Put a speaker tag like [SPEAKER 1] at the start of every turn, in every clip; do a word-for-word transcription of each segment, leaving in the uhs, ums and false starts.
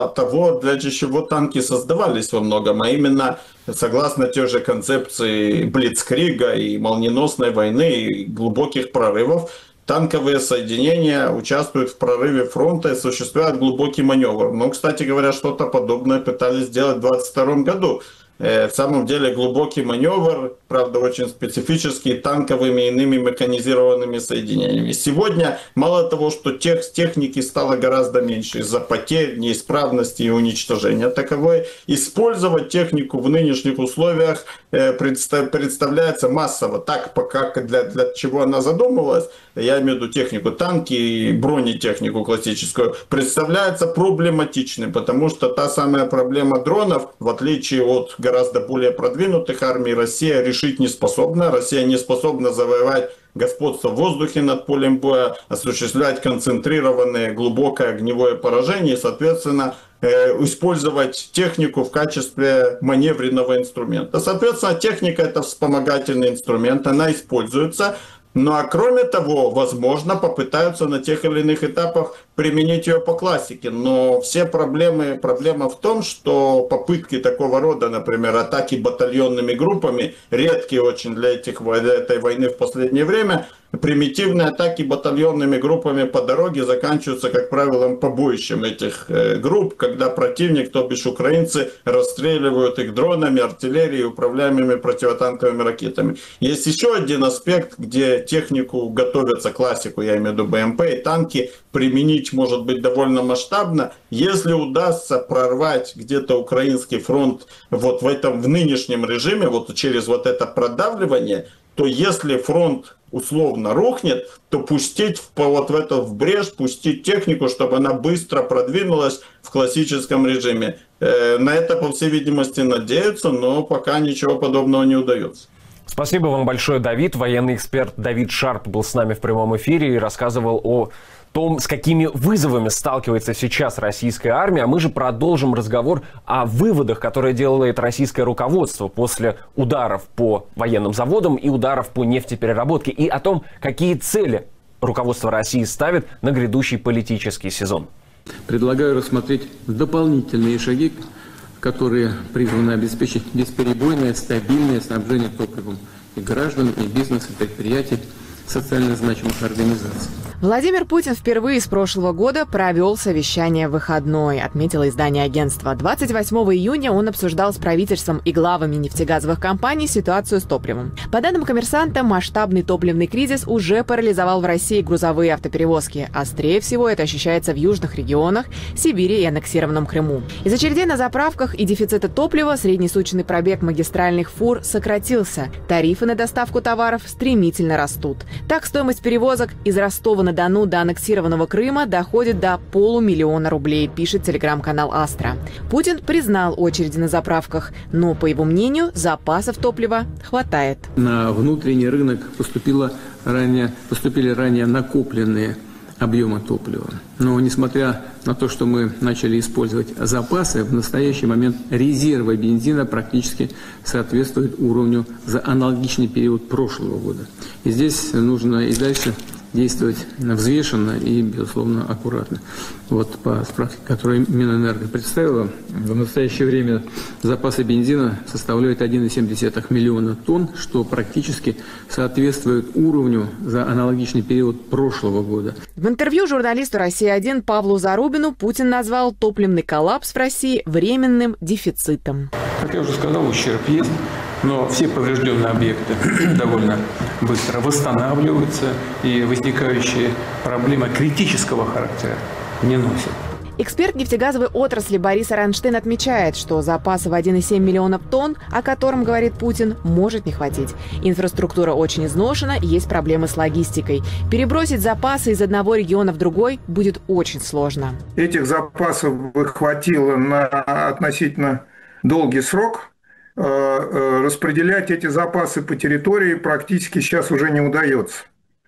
[SPEAKER 1] того, для чего танки создавались во многом, а именно согласно той же концепции Блицкрига и молниеносной войны и глубоких прорывов. Танковые соединения участвуют в прорыве фронта и осуществляют глубокий маневр. Ну, кстати говоря, что-то подобное пытались сделать в двадцать втором году. В самом деле глубокий маневр, правда, очень специфический, танковыми и иными механизированными соединениями. Сегодня мало того, что тех, техники стало гораздо меньше из-за потерь, неисправности и уничтожения таковой, использовать технику в нынешних условиях представляется массово. Так, пока для, для чего она задумывалась, я имею в виду технику, танки и бронетехнику классическую, представляется проблематичным, потому что та самая проблема дронов, в отличие от гораздо более продвинутых армий, Россия решить не способна. Россия не способна завоевать господство в воздухе над полем боя, осуществлять концентрированное глубокое огневое поражение и, соответственно, использовать технику в качестве маневренного инструмента. Соответственно, техника — это вспомогательный инструмент, она используется. Ну а кроме того, возможно, попытаются на тех или иных этапах применить ее по классике. Но все проблемы, проблема в том, что попытки такого рода, например, атаки батальонными группами, редкие очень для, этих, для этой войны в последнее время, примитивные атаки батальонными группами по дороге заканчиваются, как правило, побоищем этих групп, когда противник, то бишь украинцы, расстреливают их дронами, артиллерией, управляемыми противотанковыми ракетами. Есть еще один аспект, где технику готовятся, классику, я имею в виду БМП и танки, применить может быть довольно масштабно. Если удастся прорвать где-то украинский фронт вот в этом, в нынешнем режиме, вот через вот это продавливание, то если фронт условно рухнет, то пустить в, вот в это в брешь, пустить технику, чтобы она быстро продвинулась в классическом режиме. Э, на это, по всей видимости, надеются, но пока ничего подобного не удается.
[SPEAKER 2] Спасибо вам большое, Давид. Военный эксперт Давид Шарп был с нами в прямом эфире и рассказывал о том, с какими вызовами сталкивается сейчас российская армия. А мы же продолжим разговор о выводах, которые делает российское руководство после ударов по военным заводам и ударов по нефтепереработке, и о том, какие цели руководство России ставит на грядущий политический сезон.
[SPEAKER 3] Предлагаю рассмотреть дополнительные шаги, которые призваны обеспечить бесперебойное, стабильное снабжение топливом и граждан, и бизнеса, и предприятий, социально значимых организаций.
[SPEAKER 4] Владимир Путин впервые с прошлого года провел совещание в выходной, отметило издание агентства. двадцать восьмого июня он обсуждал с правительством и главами нефтегазовых компаний ситуацию с топливом. По данным «Коммерсанта», масштабный топливный кризис уже парализовал в России грузовые автоперевозки. Острее всего это ощущается в южных регионах, Сибири и аннексированном Крыму. Из очередей на заправках и дефицита топлива среднесуточный пробег магистральных фур сократился. Тарифы на доставку товаров стремительно растут. Так, стоимость перевозок из Ростова-на-Дону до аннексированного Крыма доходит до полумиллиона рублей, пишет телеграм-канал «Астра». Путин признал очереди на заправках, но, по его мнению, запасов топлива хватает.
[SPEAKER 3] На внутренний рынок поступило ранее, поступили ранее накопленные объемы топлива. Но, несмотря на то, что мы начали использовать запасы, в настоящий момент резервы бензина практически соответствуют уровню за аналогичный период прошлого года. И здесь нужно и дальше действовать взвешенно и, безусловно, аккуратно. Вот по справке, которую Минэнерго представила, в настоящее время запасы бензина составляют один целых семь десятых миллиона тонн, что практически соответствует уровню за аналогичный период прошлого года.
[SPEAKER 4] В интервью журналисту «Россия один» Павлу Зарубину Путин назвал топливный коллапс в России временным дефицитом.
[SPEAKER 5] Как я уже сказал, ущерб есть. Но все поврежденные объекты довольно быстро восстанавливаются, и возникающие проблемы критического характера не носят.
[SPEAKER 4] Эксперт нефтегазовой отрасли Борис Аронштейн отмечает, что запаса в один целых семь миллионов тонн, о котором говорит Путин, может не хватить. Инфраструктура очень изношена, есть проблемы с логистикой. Перебросить запасы из одного региона в другой будет очень сложно.
[SPEAKER 6] Этих запасов хватило на относительно долгий срок. Распределять эти запасы по территории практически сейчас уже не удается.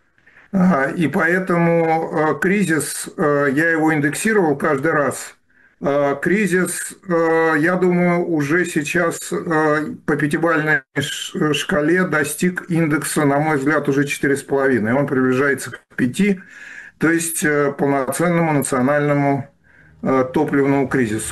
[SPEAKER 6] И поэтому кризис, я его индексировал каждый раз, кризис, я думаю, уже сейчас по пятибалльной шкале достиг индекса, на мой взгляд, уже четыре с половиной. Он приближается к пяти, то есть полноценному национальному топливному кризису.